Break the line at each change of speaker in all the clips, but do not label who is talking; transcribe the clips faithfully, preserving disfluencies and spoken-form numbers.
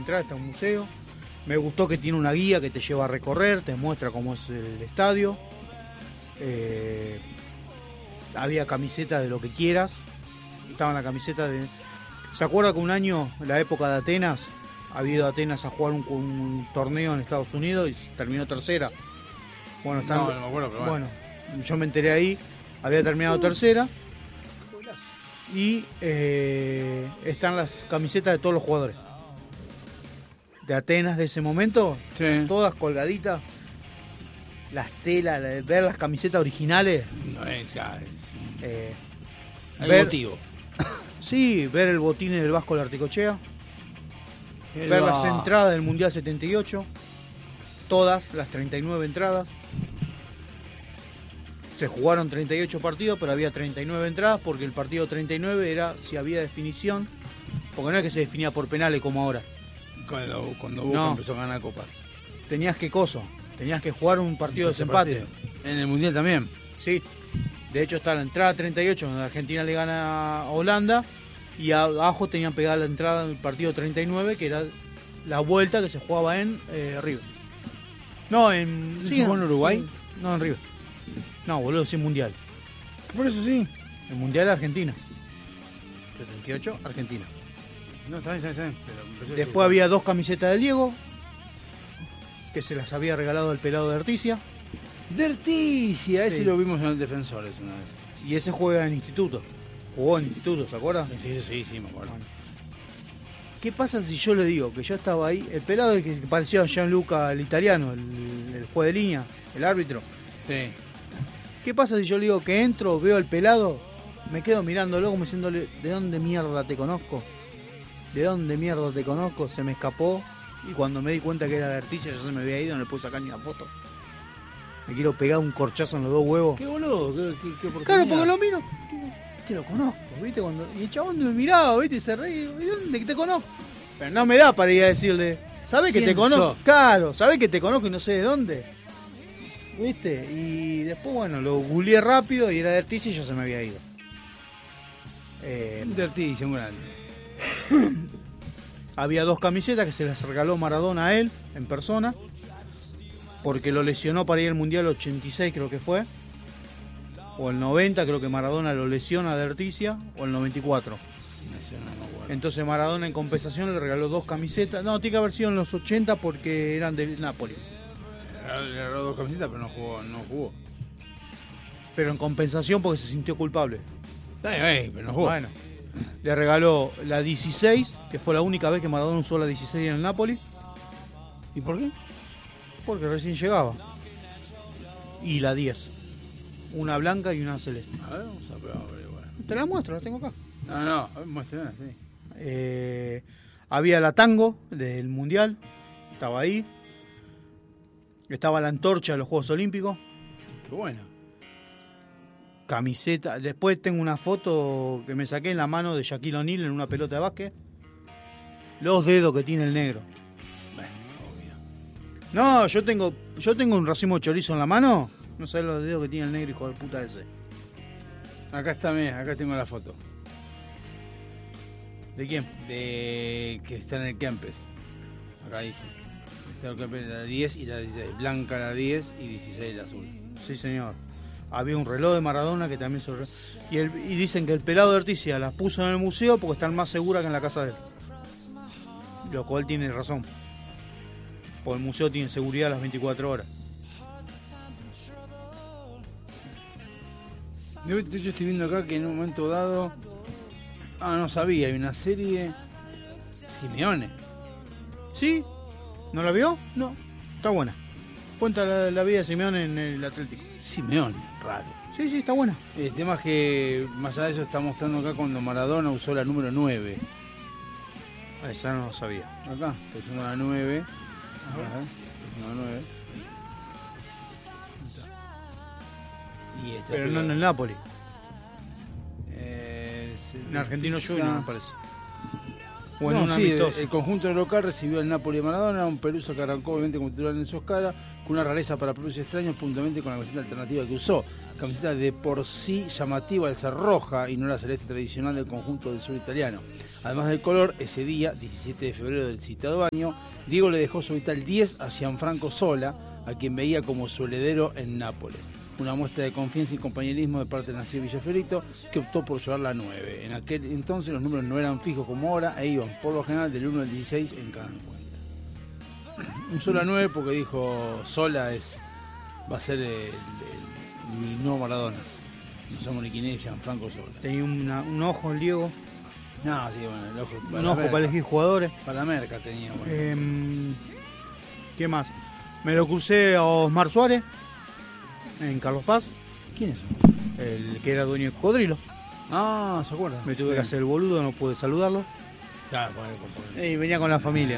entrar, está un museo. Me gustó que tiene una guía que te lleva a recorrer, te muestra cómo es el estadio. Eh, había camisetas de lo que quieras. Estaban las camisetas de... ¿Se acuerda que un año, en la época de Atenas, había ido a Atenas a jugar un, un torneo en Estados Unidos y terminó tercera? Bueno, están,
no, no me acuerdo, pero bueno.
bueno, yo me enteré ahí, había terminado uh, tercera. Y eh, están las camisetas de todos los jugadores de Atenas de ese momento,
sí.
Todas colgaditas. Las telas, ver las camisetas originales.
No es, claro.
Eh,
Hay
ver,
motivo.
Sí, ver el botín del Vasco Larticochea.
El
ver
va...
las entradas del Mundial setenta y ocho. Todas las treinta y nueve entradas. Se jugaron treinta y ocho partidos, pero había treinta y nueve entradas porque el partido treinta y nueve era si había definición. Porque no es que se definía por penales como ahora.
Cuando, cuando Boca
no.
empezó a ganar copas.
Tenías que coso. Tenías que jugar un partido de desempate.
En el Mundial también.
Sí. De hecho está la entrada treinta y ocho, donde Argentina le gana a Holanda. Y abajo tenían pegada la entrada del partido treinta y nueve, que era la vuelta que se jugaba en eh, River. No, en...
¿Sí jugó en Uruguay?
Sí, no, en River. No, boludo, sí, Mundial.
Por eso sí.
El Mundial de Argentina. setenta y ocho, Argentina.
No, está bien, está bien. Pero
después había dos camisetas del Diego, que se las había regalado el pelado de Articia.
De Articia, ese
sí.
Lo vimos en el Defensores una vez.
Y ese juega en instituto. Jugó en instituto, ¿se acuerda?
Sí, sí, sí, sí, me acuerdo. Bueno.
¿Qué pasa si yo le digo que yo estaba ahí? El pelado es que parecía a Gianluca, el italiano, el, el juez de línea, el árbitro.
Sí.
¿Qué pasa si yo le digo que entro, veo al pelado, me quedo mirándolo como diciéndole, ¿de dónde mierda te conozco? ¿De dónde mierda te conozco? Se me escapó y cuando me di cuenta que era de Articia ya se me había ido, no le pude sacar ni una foto. Me quiero pegar un corchazo en los dos huevos.
¿Qué boludo? ¿Qué, qué, qué oportunidad?
Claro, porque lo miro. Te lo conozco, ¿viste? Cuando... Y el chabón me miraba, ¿viste? Y se reía. ¿De dónde te conozco? Pero no me da para ir a decirle, ¿sabés que te conozco? Sos? Claro, ¿sabés que te conozco y no sé de dónde? ¿Viste? Y después, bueno, lo googleé rápido y era de Articia y ya se me había ido.
Eh... De Articia, un grande.
Había dos camisetas que se las regaló Maradona a él, en persona, porque lo lesionó para ir al Mundial ochenta y seis, creo que fue. O el noventa, creo que Maradona lo lesiona de Articia, o el noventa y cuatro. Entonces Maradona en compensación le regaló dos camisetas. No, tiene que haber sido en los ochenta porque eran de Napoli.
Le regaló dos camisetas, pero no jugó, no jugó.
Pero en compensación porque se sintió culpable.
Ay, ay, pero no jugó.
Bueno, le regaló la dieciséis, que fue la única vez que Maradona usó la dieciséis en el Napoli.
¿Y por qué?
Porque recién llegaba. Y la diez. Una blanca y una celeste.
A ver, vamos a ver, bueno.
Te la muestro, la tengo acá.
No, no, muéstrala, sí.
Eh, había la tango del Mundial, estaba ahí. Estaba la antorcha de los Juegos Olímpicos.
Qué bueno.
Camiseta. Después tengo una foto que me saqué en la mano de Shaquille O'Neal en una pelota de básquet. Los dedos que tiene el negro.
Bueno, obvio.
No, yo tengo, yo tengo un racimo de chorizo en la mano. No sabés los dedos que tiene el negro, hijo de puta ese.
Acá está, mira, acá tengo la foto.
¿De quién?
De que está en el Kempes. Acá dice. Está en el Kempes la diez y la dieciséis. Blanca la diez y dieciséis la azul.
Sí, señor. Había un reloj de Maradona que también se... Y, el, y dicen que el pelado de Articia las puso en el museo porque están más seguras que en la casa de él. Lo cual tiene razón. Porque el museo tiene seguridad las veinticuatro horas.
Yo, yo estoy viendo acá que en un momento dado... Ah, no sabía, hay una serie... Simeone.
¿Sí? ¿No la vio?
No.
Está buena. Cuenta la, la vida de Simeone en el Atlético.
Simeone, raro.
Sí, sí, está buena.
El tema es que, más allá de eso, está mostrando acá cuando Maradona usó la número nueve.
Esa no lo sabía.
Acá, está usando la nueve. Ajá. La nueve. Y esta
Pero no en el Napoli.
Eh,
en Argentino Junior, me parece. o en
No,
un
sí,
amistoso.
el conjunto local recibió al Napoli de Maradona, un Pelusa que arrancó obviamente como titular en su escala, con una rareza para propios extraños, puntualmente con la camiseta alternativa que usó. Camiseta de por sí llamativa al ser roja y no la celeste tradicional del conjunto del sur italiano. Además del color, ese día, diecisiete de febrero del citado año, Diego le dejó su vital diez a Gianfranco Sola, a quien veía como su heredero en Nápoles. Una muestra de confianza y compañerismo de parte del nacido Villafiorito, que optó por llevar la nueve. En aquel entonces los números no eran fijos como ahora e iban por lo general del uno al dieciséis en cada encuentro. Un Sola nueve porque dijo Sola es va a ser el, el, mi nuevo Maradona. No sabemos ni quién es Gianfranco Sola.
Tenía una- un ojo el Diego,
No, sí, bueno, el ojo
un ojo para elegir jugadores.
Para la merca tenía, bueno.
Eh, ¿Qué más? Me lo crucé a Osmar Suárez en Carlos Paz,
¿Quién es?
el que era dueño de Cocodrilo.
Ah, ¿se acuerda?
Me tuve que hacer el boludo, no pude saludarlo.
Claro, por ahí, por favor.
Y venía con la familia.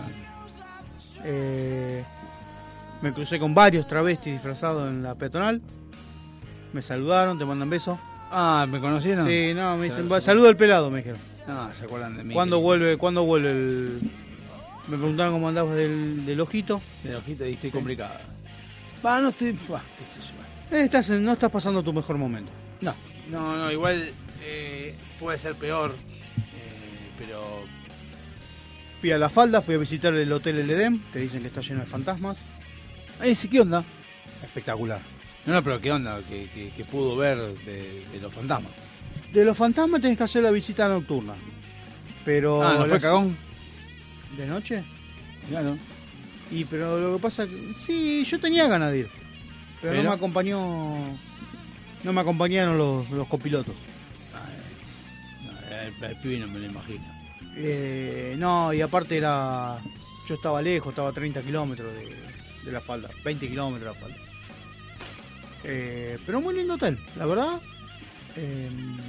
Eh, me crucé con varios travestis disfrazados en la peatonal. Me saludaron, te mandan besos.
Ah, ¿me conocieron?
Sí, no, me dicen,
Claro, sí.
saludo al pelado, me dijeron.
No, se acuerdan de mí.
¿Cuándo
que-
vuelve, ¿cuándo vuelve el...? Me preguntaron cómo andabas del, del ojito.
De hojita y estoy complicada. Va, no estoy. Va, qué sé yo.
Eh, estás, no estás pasando tu mejor momento.
No, no, no, igual eh, puede ser peor. eh, pero.
Fui a La Falda, fui a visitar el hotel El Edén, que dicen que está lleno de fantasmas.
Ay, sí, ¿qué onda?
Espectacular.
No, no, pero ¿qué onda? Que, que, que pudo ver de, de los fantasmas.
De los fantasmas tenés que hacer la visita nocturna. Pero...
Ah, ¿no fue
las-
cagón?
¿De noche?
Claro.
Y pero lo que pasa que sí, yo tenía ganas de ir, pero,
¿Pero?
no me acompañó, no me acompañaron los, los copilotos.
No, el, el pibe no me lo imagino.
Eh, no, y aparte era, yo estaba lejos, estaba a treinta kilómetros de, de La Falda, veinte kilómetros de La Falda. Eh, pero muy lindo hotel, la verdad. Eh,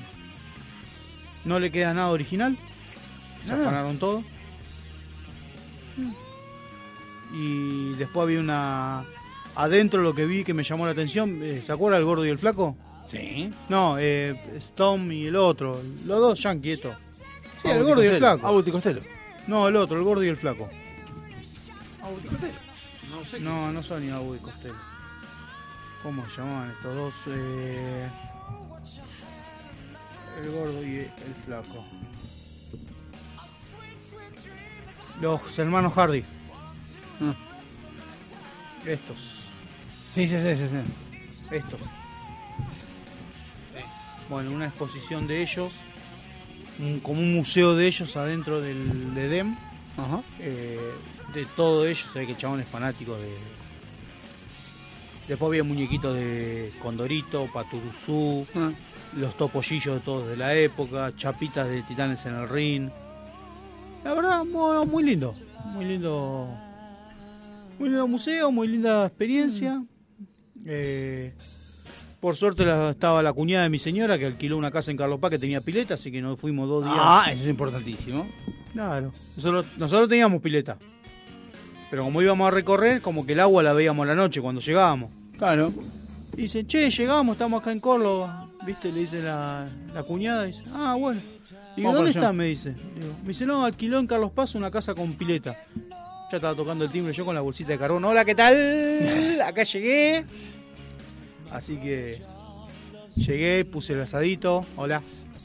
no le queda nada original, se
Nada.
afanaron todo. Y después había una... Adentro lo que vi que me llamó la atención, eh, ¿se acuerda el gordo y el flaco?
Sí.
No, eh, Storm y el otro, los dos yanqui estos. Sí, el
Abuti
gordo y el
Costello.
flaco.
Abuti Costello.
No, el otro, el gordo y el flaco.
Abuti Costello. No sé.
No, no son ni Abu y Costello. ¿Cómo se llamaban estos dos? Eh, el gordo y el flaco. Los hermanos Hardy.
Ah.
Estos,
Sí, sí, sí, sí, sí.
estos. Bueno, una exposición de ellos, un- como un museo de ellos adentro del de Edén.
Ajá.
Eh, de todo ello, se ve que el chabón es fanático de... Después había muñequitos de Condorito, Paturuzú,
Ah.
los topollillos de todos de la época, chapitas de Titanes en el ring. La verdad, muy, muy lindo, muy lindo, muy lindo museo, muy linda experiencia. Eh, por suerte la- estaba la cuñada de mi señora que alquiló una casa en Carlos Paz que tenía pileta, así que nos fuimos dos días.
Ah, eso es importantísimo.
Claro. Nosotros, nosotros teníamos pileta. Pero como íbamos a recorrer, como que el agua la veíamos a la noche cuando llegábamos.
Claro.
Y dice, che, llegamos, estamos acá en Córdoba. ¿Viste? Le dice la, la cuñada. Dice, ah, bueno. Digo,
Vamos
¿dónde
para allá.
está? Me dice. Digo, me dice, no, alquiló en Carlos Paz una casa con pileta. Ya estaba tocando el timbre yo con la bolsita de carbón. Hola, ¿qué tal? Acá llegué. Así que llegué, puse el asadito. Hola.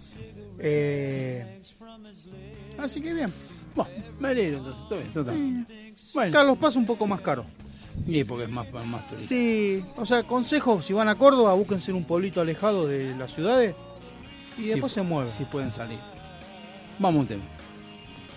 Eh, así que bien.
Bueno, me alegro entonces. Todo bien, todo bien. Bueno.
Carlos Paz un poco más caro.
Y porque es más, más turístico.
Sí, o sea, consejo, si van a Córdoba, búsquense en un pueblito alejado de las ciudades y después
Sí,
se mueven.
Si pueden salir. Vamos a un tema.